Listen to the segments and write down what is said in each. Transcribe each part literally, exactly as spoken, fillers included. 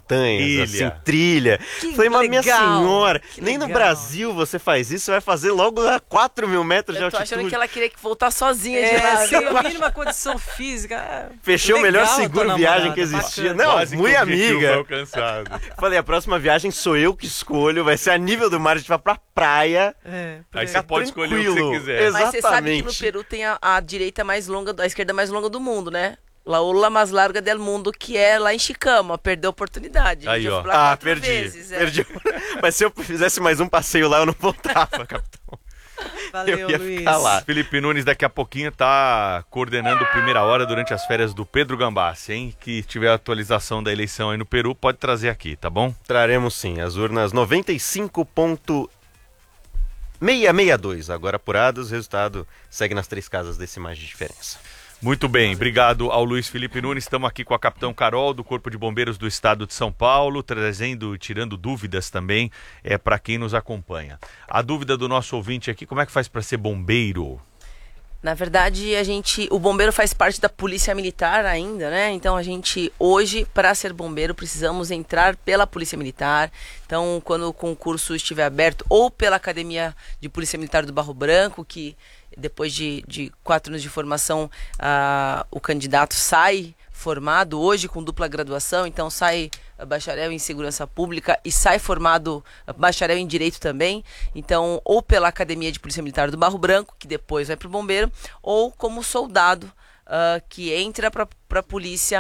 montanhas, Trilha. assim, trilha. Que Falei, mas minha legal, senhora, que nem no legal. Brasil você faz isso, você vai fazer logo a quatro mil metros de Eu tô altitude. achando que ela queria voltar sozinha de É, lá. sem viu? a mínima condição física. é Fechei o melhor legal a tua seguro viagem que namorada, existia. bacana. Não, Quase que muito o objetivo amiga. foi alcançado. Falei, a próxima viagem sou eu que escolho, vai ser a nível do mar, a gente vai pra praia. É, por Aí aí. você pode escolher o que tranquilo. você quiser. Exato. Mas você sabe que no Exatamente. Peru tem a, a direita mais longa, a esquerda mais longa do mundo, né? La ola mais larga del mundo, que é lá em Chicama. Perdeu a oportunidade. Aí, Já ó. fui lá Ah, quatro perdi. vezes, é. Perdi. Mas se eu fizesse mais um passeio lá, eu não voltava, capitão. Valeu, eu ia Luiz. ficar lá. Felipe Nunes daqui a pouquinho tá coordenando Primeira Hora durante as férias do Pedro Gambassi, hein? Que tiver atualização da eleição aí no Peru, pode trazer aqui, tá bom? Traremos sim, as urnas noventa e cinco ponto seiscentos e sessenta e dois, agora apurados, o resultado segue nas três casas decimais de diferença. Muito bem, obrigado ao Luiz Felipe Nunes. Estamos aqui com a Capitão Carol, do Corpo de Bombeiros do Estado de São Paulo, trazendo e tirando dúvidas também é, para quem nos acompanha. A dúvida do nosso ouvinte aqui, como é que faz para ser bombeiro? Na verdade, a gente, o bombeiro faz parte da polícia militar ainda, né? Então a gente hoje, para ser bombeiro, precisamos entrar pela polícia militar. Então, quando o concurso estiver aberto, ou pela Academia de Polícia Militar do Barro Branco, que depois de, de quatro anos de formação, ah, o candidato sai formado hoje com dupla graduação, então sai bacharel em segurança pública e sai formado bacharel em direito também, então ou pela Academia de Polícia Militar do Barro Branco, que depois vai para o bombeiro, ou como soldado uh, que entra para a polícia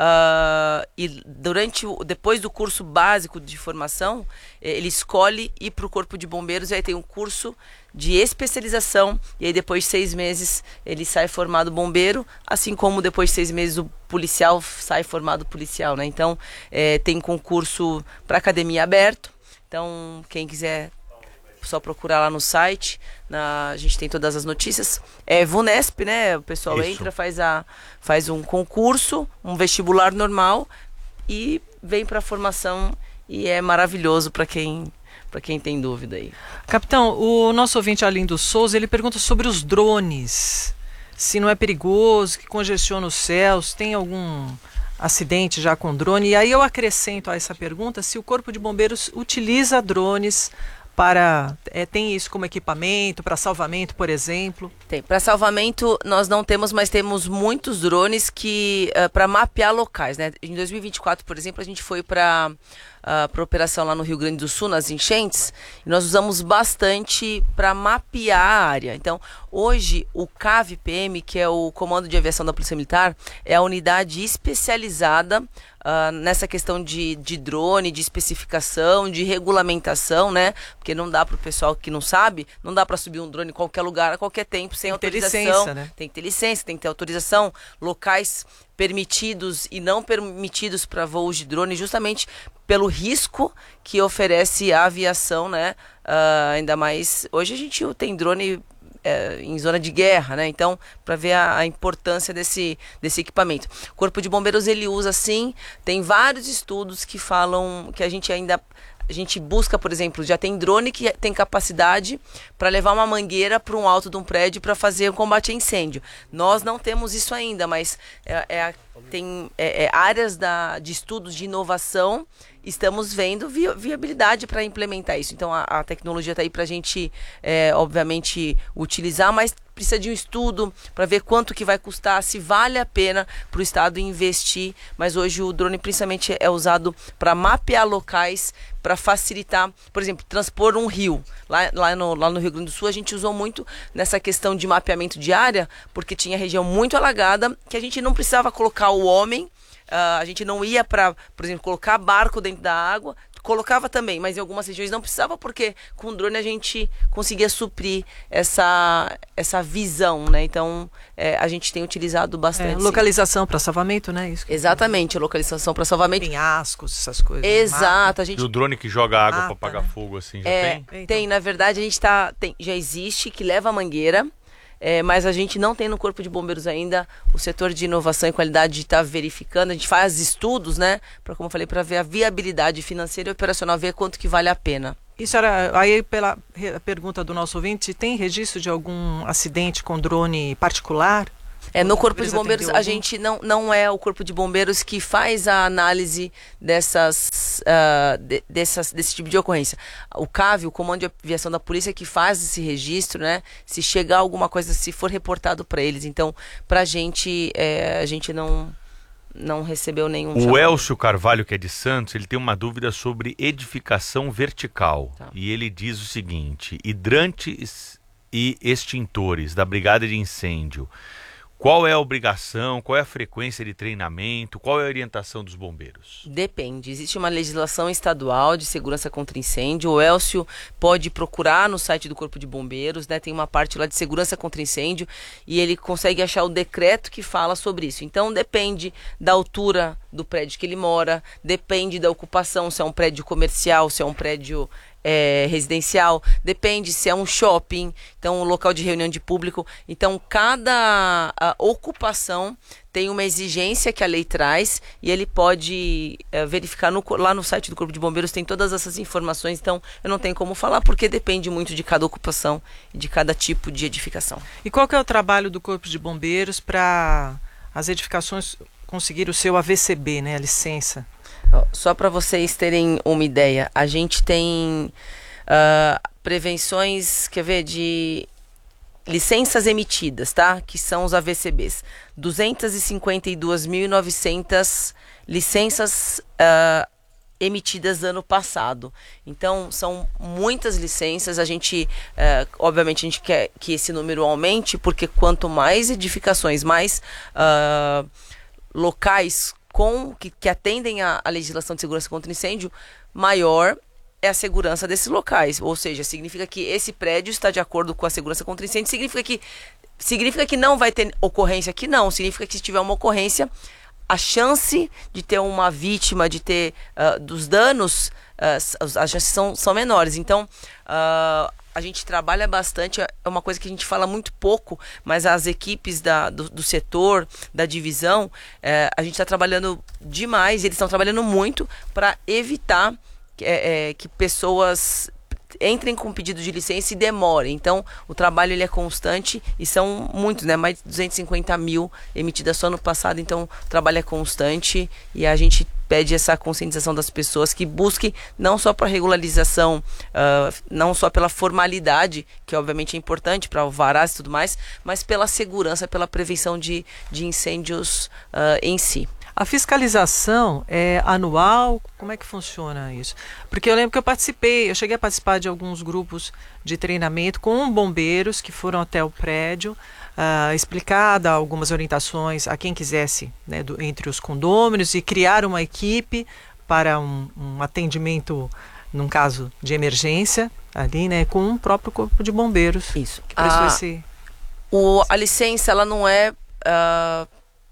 uh, e durante o, depois do curso básico de formação, ele escolhe ir para o Corpo de Bombeiros, e aí tem um curso de especialização, e aí depois de seis meses ele sai formado bombeiro, assim como depois de seis meses o policial sai formado policial, né? Então é, tem concurso para academia aberto, então quem quiser só procurar lá no site, na, a gente tem todas as notícias, é VUNESP, né? O pessoal Isso. entra, faz, a, faz um concurso, um vestibular normal e vem para a formação, e é maravilhoso para quem para quem tem dúvida aí. Capitão, o nosso ouvinte Arlindo Souza, ele pergunta sobre os drones. Se não é perigoso, que congestiona os céus, tem algum acidente já com drone? E aí eu acrescento a essa pergunta se o Corpo de Bombeiros utiliza drones para... É, tem isso como equipamento, para salvamento, por exemplo? Tem. Para salvamento nós não temos, mas temos muitos drones que uh, para mapear locais, né? Em dois mil e vinte e quatro, por exemplo, a gente foi para uh, para operação lá no Rio Grande do Sul, nas enchentes, e nós usamos bastante para mapear a área. Então, hoje o C A V P M, que é o Comando de Aviação da Polícia Militar, é a unidade especializada Uh, nessa questão de, de drone, de especificação, de regulamentação, né? Porque não dá para o pessoal que não sabe, não dá para subir um drone em qualquer lugar, a qualquer tempo, sem Tem que ter autorização. licença, né? Tem que ter licença, tem que ter autorização, locais permitidos e não permitidos para voos de drone, justamente pelo risco que oferece a aviação, né? Uh, ainda mais, hoje a gente tem drone É, em zona de guerra, né? Então, para ver a, a importância desse, desse equipamento. O Corpo de Bombeiros, ele usa sim, tem vários estudos que falam que a gente ainda, a gente busca, por exemplo, já tem drone que tem capacidade para levar uma mangueira para um alto de um prédio para fazer o combate a incêndio. Nós não temos isso ainda, mas é, é a, tem é, é, áreas da, de estudos de inovação, estamos vendo vi, viabilidade para implementar isso. Então a, a tecnologia está aí para a gente, é, obviamente, utilizar, mas precisa de um estudo para ver quanto que vai custar, se vale a pena para o Estado investir. Mas hoje o drone principalmente é usado para mapear locais, para facilitar, por exemplo, transpor um rio. Lá, lá, no, lá no Rio Grande do Sul a gente usou muito nessa questão de mapeamento de área, porque tinha região muito alagada, que a gente não precisava colocar o homem, uh, a gente não ia para, por exemplo, colocar barco dentro da água, colocava também, mas em algumas regiões não precisava, porque com o drone a gente conseguia suprir essa, essa visão, né? Então é, a gente tem utilizado bastante. É, localização para salvamento, né? Isso que Exatamente, localização para salvamento. penhascos, essas coisas. Exato, a E gente o drone que joga água Mata, para apagar né? fogo, assim, já é, tem? Então. tem, na verdade a gente tá, tem, já existe, que leva a mangueira. É, mas a gente não tem no Corpo de Bombeiros ainda o setor de inovação e qualidade de estar verificando. A gente faz estudos, né, para, como eu falei, para ver a viabilidade financeira e operacional, ver quanto que vale a pena. Isso era, aí pela re- pergunta do nosso ouvinte, tem registro de algum acidente com drone particular? É, no Corpo de Empresa Bombeiros atendeu a algum? gente não, não é o Corpo de Bombeiros que faz a análise dessas uh, de, dessas, desse tipo de ocorrência. O CAV, o Comando de Aviação da Polícia, que faz esse registro, né? Se chegar alguma coisa, se for reportado para eles. Então, pra gente, é, a gente não, não recebeu nenhum O chamado. Elcio Carvalho, que é de Santos, ele tem uma dúvida sobre edificação vertical. Tá. E ele diz o seguinte: hidrantes e extintores da Brigada de Incêndio, qual é a obrigação, qual é a frequência de treinamento, qual é a orientação dos bombeiros? Depende. Existe uma legislação estadual de segurança contra incêndio. O Elcio pode procurar no site do Corpo de Bombeiros, né? Tem uma parte lá de segurança contra incêndio e ele consegue achar o decreto que fala sobre isso. Então depende da altura do prédio que ele mora, depende da ocupação, se é um prédio comercial, se é um prédio É, residencial, depende se é um shopping, então um local de reunião de público. Então cada a, ocupação tem uma exigência que a lei traz e ele pode é, verificar no, lá no site do Corpo de Bombeiros, tem todas essas informações. Então eu não tenho como falar porque depende muito de cada ocupação e de cada tipo de edificação. E qual que é o trabalho do Corpo de Bombeiros para as edificações conseguir o seu A V C B, né, a licença? Só para vocês terem uma ideia, a gente tem uh, prevenções, quer ver, de licenças emitidas, tá? Que são os A V C Bs. duzentas e cinquenta e dois mil e novecentas licenças uh, emitidas ano passado. Então, são muitas licenças. A gente, uh, obviamente, a gente quer que esse número aumente, porque quanto mais edificações, mais uh, locais com, que, que atendem à legislação de segurança contra incêndio, maior é a segurança desses locais. Ou seja, significa que esse prédio está de acordo com a segurança contra incêndio, significa que, significa que não vai ter ocorrência aqui? Não. Significa que se tiver uma ocorrência, a chance de ter uma vítima, de ter uh, dos danos, uh, as chances são, são menores. Então, uh, a gente trabalha bastante, é uma coisa que a gente fala muito pouco, mas as equipes da, do, do setor, da divisão, é, a gente está trabalhando demais, eles estão trabalhando muito para evitar que, é, é, que pessoas entrem com pedido de licença e demorem. Então, o trabalho ele é constante e são muitos, né? Mais de duzentos e cinquenta mil emitidas só no passado, então o trabalho é constante e a gente pede essa conscientização das pessoas que busquem não só para regularização, uh, não só pela formalidade, que obviamente é importante para alvarás e tudo mais, mas pela segurança, pela prevenção de, de incêndios uh, em si. A fiscalização é anual? Como é que funciona isso? Porque eu lembro que eu participei, eu cheguei a participar de alguns grupos de treinamento com bombeiros que foram até o prédio, uh, explicada algumas orientações a quem quisesse, né, do, entre os condôminos, e criar uma equipe para um, um atendimento num caso de emergência ali, né, com o próprio Corpo de Bombeiros. Isso. Que prestou A, esse... o, a licença, ela não é... Uh,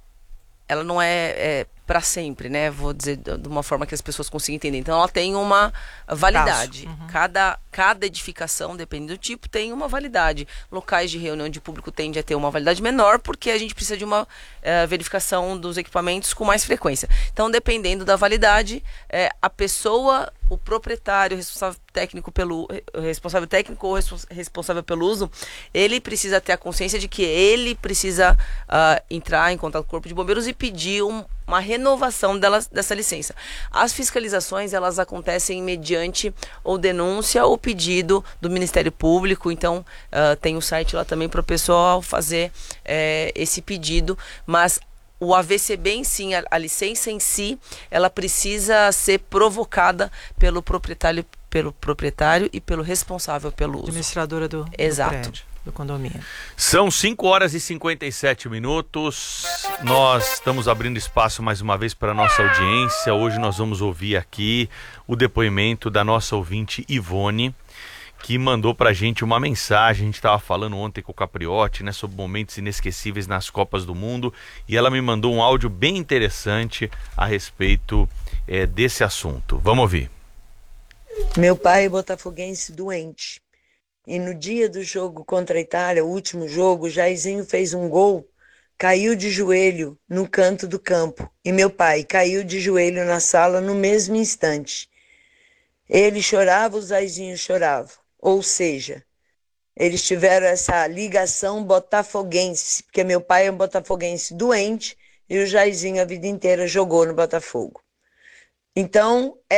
ela não é, é para sempre, né? Vou dizer de uma forma que as pessoas consigam entender. Então, ela tem uma validade. Uhum. Cada, cada edificação, dependendo do tipo, tem uma validade. Locais de reunião de público tendem a ter uma validade menor, porque a gente precisa de uma uh, verificação dos equipamentos com mais frequência. Então, dependendo da validade, é, a pessoa, o proprietário, o responsável técnico pelo responsável técnico ou responsável pelo uso, ele precisa ter a consciência de que ele precisa uh, entrar em contato com o Corpo de Bombeiros e pedir um, uma renovação delas, dessa licença. As fiscalizações, elas acontecem mediante ou denúncia ou pedido do Ministério Público. Então, uh, tem o site lá também para o pessoal fazer uh, esse pedido, mas o A V C B em si, a, a licença em si, ela precisa ser provocada pelo proprietário, pelo proprietário e pelo responsável pelo uso. Administradora do, do Exato. prédio, do condomínio. São cinco horas e cinquenta e sete minutos. Nós estamos abrindo espaço mais uma vez para a nossa audiência. Hoje nós vamos ouvir aqui o depoimento da nossa ouvinte Ivone, que mandou pra gente uma mensagem. A gente estava falando ontem com o Capriotti, né, sobre momentos inesquecíveis nas Copas do Mundo, e ela me mandou um áudio bem interessante a respeito é, desse assunto. Vamos ouvir. Meu pai é botafoguense doente, e no dia do jogo contra a Itália, o último jogo, o Jairzinho fez um gol, caiu de joelho no canto do campo, e meu pai caiu de joelho na sala no mesmo instante. Ele chorava, o Jairzinho chorava. Ou seja, eles tiveram essa ligação botafoguense, porque meu pai é um botafoguense doente e o Jairzinho a vida inteira jogou no Botafogo. Então,